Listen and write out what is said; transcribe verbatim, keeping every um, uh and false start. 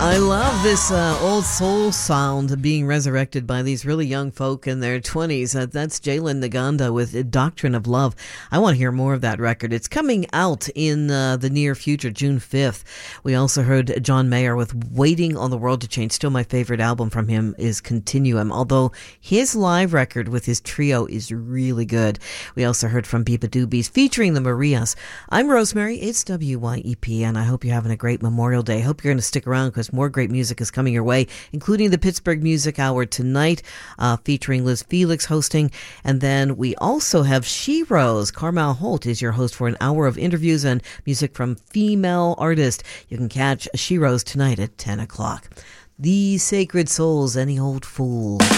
I love this uh, old soul sound being resurrected by these really young folk in their twenties. Uh, that's Jalen Naganda with Doctrine of Love. I want to hear more of that record. It's coming out in uh, the near future, June fifth. We also heard John Mayer with Waiting on the World to Change. Still my favorite album from him is Continuum, although his live record with his trio is really good. We also heard from Biba Doobies featuring the Marias. I'm Rosemary. It's W Y E P, and I hope you're having a great Memorial Day. I hope you're going to stick around because more great music is coming your way, including the Pittsburgh Music Hour tonight, uh, featuring Liz Felix hosting. And then we also have She Rose. Carmel Holt is your host for an hour of interviews and music from female artists. You can catch She Rose tonight at ten o'clock. These Sacred Souls, Any Old Fool.